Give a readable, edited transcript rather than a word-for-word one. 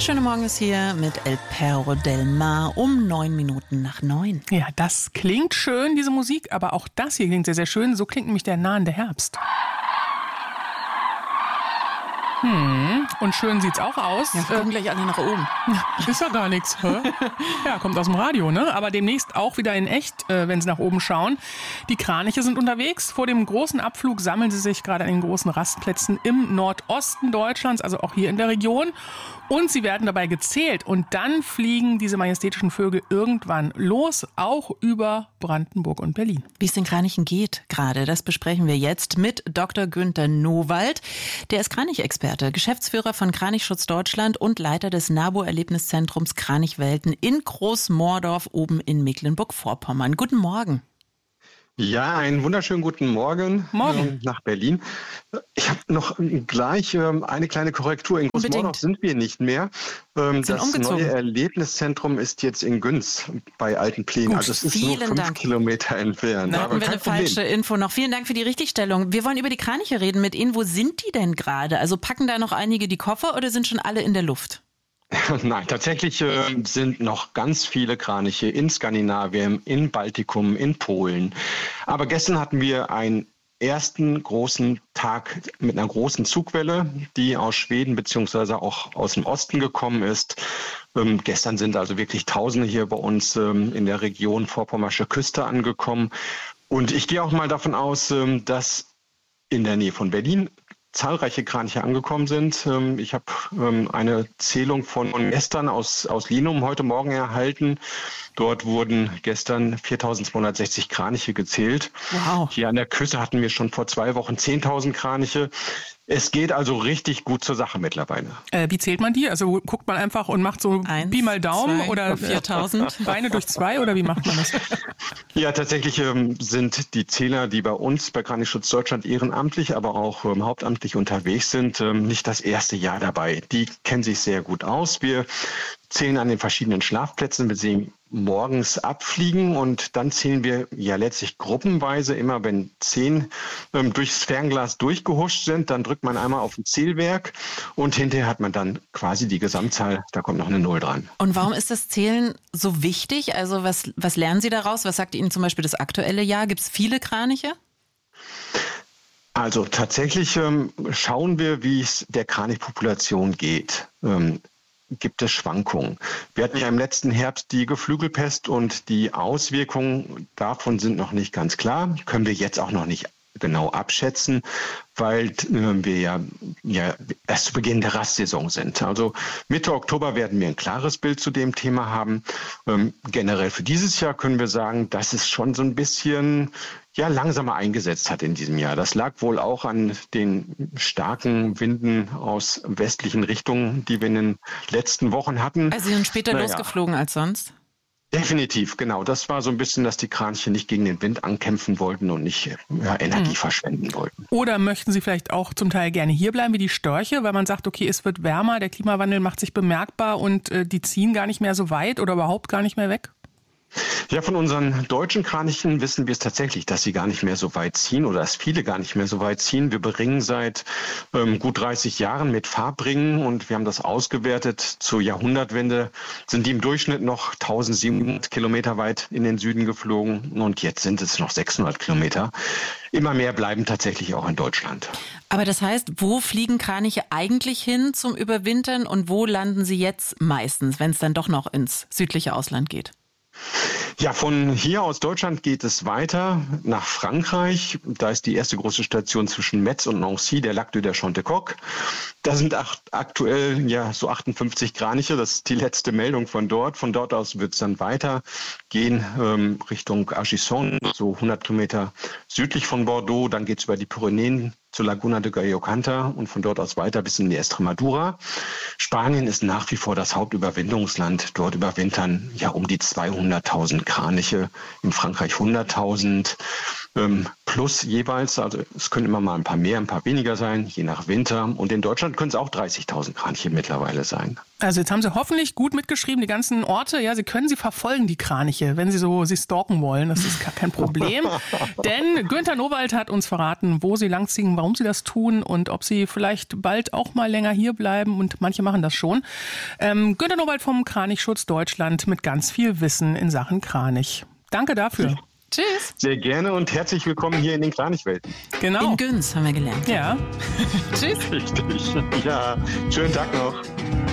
Der schöne Morgen ist hier mit El Perro del Mar um 9:09. Ja, das klingt schön, diese Musik, aber auch das hier klingt sehr, sehr schön. So klingt nämlich der nahende Herbst. Und schön sieht's auch aus. Ja, wir gucken gleich alle nach oben. Ist ja gar nichts. Ja, kommt aus dem Radio, ne? Aber demnächst auch wieder in echt, wenn Sie nach oben schauen. Die Kraniche sind unterwegs. Vor dem großen Abflug sammeln sie sich gerade an den großen Rastplätzen im Nordosten Deutschlands, also auch hier in der Region. Und sie werden dabei gezählt. Und dann fliegen diese majestätischen Vögel irgendwann los, auch über Brandenburg und Berlin. Wie es den Kranichen geht gerade, das besprechen wir jetzt mit Dr. Günther Nowald. Der ist Kranichexperte, Geschäftsführer von Kranichschutz Deutschland und Leiter des NABU-Erlebniszentrums Kranichwelten in Großmoordorf oben in Mecklenburg-Vorpommern. Guten Morgen. Ja, einen wunderschönen guten Morgen, nach Berlin. Ich habe noch gleich eine kleine Korrektur. In Großmoordorf sind wir nicht mehr. Das neue Erlebniszentrum ist jetzt in Günz bei Altenplen. Gut, also es ist nur 5 Kilometer entfernt. Da hatten wir eine falsche Info noch. Vielen Dank für die Richtigstellung. Wir wollen über die Kraniche reden mit Ihnen. Wo sind die denn gerade? Also packen da noch einige die Koffer oder sind schon alle in der Luft? Nein, tatsächlich sind noch ganz viele Kraniche in Skandinavien, in Baltikum, in Polen. Aber gestern hatten wir einen ersten großen Tag mit einer großen Zugwelle, die aus Schweden bzw. auch aus dem Osten gekommen ist. Gestern sind also wirklich Tausende hier bei uns in der Region Vorpommersche Küste angekommen. Und ich gehe auch mal davon aus, dass in der Nähe von Berlin zahlreiche Kraniche angekommen sind. Ich habe eine Zählung von gestern aus Linum heute Morgen erhalten. Dort wurden gestern 4.260 Kraniche gezählt. Wow. Hier an der Küste hatten wir schon vor 2 Wochen 10.000 Kraniche. Es geht also richtig gut zur Sache mittlerweile. Wie zählt man die? Also guckt man einfach und macht so 1, Pi mal Daumen 2, oder 4.000? Beine durch 2 oder wie macht man das? Ja, tatsächlich sind die Zähler, die bei uns bei Kranichschutz Deutschland ehrenamtlich, aber auch hauptamtlich unterwegs sind, nicht das erste Jahr dabei. Die kennen sich sehr gut aus. Wir zählen an den verschiedenen Schlafplätzen, wir sehen morgens abfliegen und dann zählen wir ja letztlich gruppenweise. Immer wenn 10 durchs Fernglas durchgehuscht sind, dann drückt man einmal auf ein Zählwerk und hinterher hat man dann quasi die Gesamtzahl, da kommt noch eine 0 dran. Und warum ist das Zählen so wichtig? Also was lernen Sie daraus? Was sagt Ihnen zum Beispiel das aktuelle Jahr? Gibt es viele Kraniche? Also tatsächlich schauen wir, wie es der Kranichpopulation geht. Gibt es Schwankungen. Wir hatten ja im letzten Herbst die Geflügelpest und die Auswirkungen davon sind noch nicht ganz klar. Können wir jetzt auch noch nicht genau abschätzen, weil wir ja erst zu Beginn der Rastsaison sind. Also Mitte Oktober werden wir ein klares Bild zu dem Thema haben. Generell für dieses Jahr können wir sagen, dass es schon so ein bisschen langsamer eingesetzt hat in diesem Jahr. Das lag wohl auch an den starken Winden aus westlichen Richtungen, die wir in den letzten Wochen hatten. Also Sie sind später losgeflogen als sonst? Definitiv, genau. Das war so ein bisschen, dass die Kraniche nicht gegen den Wind ankämpfen wollten und nicht Energie verschwenden wollten. Oder möchten Sie vielleicht auch zum Teil gerne hier bleiben wie die Störche, weil man sagt, okay, es wird wärmer, der Klimawandel macht sich bemerkbar und die ziehen gar nicht mehr so weit oder überhaupt gar nicht mehr weg? Ja, von unseren deutschen Kranichen wissen wir es tatsächlich, dass sie gar nicht mehr so weit ziehen oder dass viele gar nicht mehr so weit ziehen. Wir beringen seit gut 30 Jahren mit Fahrbringen und wir haben das ausgewertet. Zur Jahrhundertwende sind die im Durchschnitt noch 1.700 Kilometer weit in den Süden geflogen und jetzt sind es noch 600 Kilometer. Immer mehr bleiben tatsächlich auch in Deutschland. Aber das heißt, wo fliegen Kraniche eigentlich hin zum Überwintern und wo landen sie jetzt meistens, wenn es dann doch noch ins südliche Ausland geht? Ja, von hier aus Deutschland geht es weiter nach Frankreich. Da ist die erste große Station zwischen Metz und Nancy, der Lac de Chantecoq. Da sind aktuell so 58 Kraniche. Das ist die letzte Meldung von dort. Von dort aus wird es dann weitergehen Richtung Argisson, so 100 Kilometer südlich von Bordeaux. Dann geht es über die Pyrenäen zur Laguna de Gallocanta und von dort aus weiter bis in die Estremadura. Spanien ist nach wie vor das Hauptüberwinterungsland. Dort überwintern um die 200.000 Kraniche, in Frankreich 100.000. plus jeweils. Also es können immer mal ein paar mehr, ein paar weniger sein, je nach Winter. Und in Deutschland können es auch 30.000 Kraniche mittlerweile sein. Also jetzt haben Sie hoffentlich gut mitgeschrieben, die ganzen Orte. Ja, Sie können sie verfolgen, die Kraniche, wenn Sie sie stalken wollen. Das ist gar kein Problem. Denn Günther Nowald hat uns verraten, wo Sie langziehen, warum Sie das tun und ob Sie vielleicht bald auch mal länger hier bleiben. Und manche machen das schon. Günther Nowald vom Kranichschutz Deutschland mit ganz viel Wissen in Sachen Kranich. Danke dafür. Tschüss. Sehr gerne und herzlich willkommen hier in den Kranichwelten. Genau. In Güns haben wir gelernt. Ja. Tschüss. Richtig. Ja, schönen Tag noch.